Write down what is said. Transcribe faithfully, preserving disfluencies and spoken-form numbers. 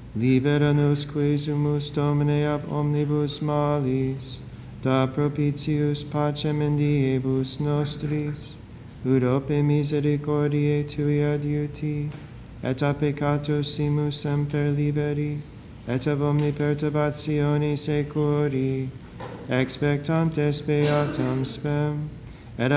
Libera nos quesumus Domine ab omnibus malis, da propitius pacem in diebus nostris, ut ope misericordiae tui adiuti, et a peccato simus semper liberi, et ab omni perturbatione securi, expectantes beatam spem.